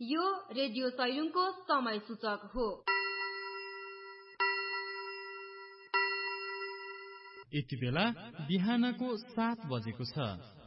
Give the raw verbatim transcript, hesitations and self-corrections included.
यो रेडियो सैलुङको समय सूचक हो। यति बेला बिहानको सात बजेको छ।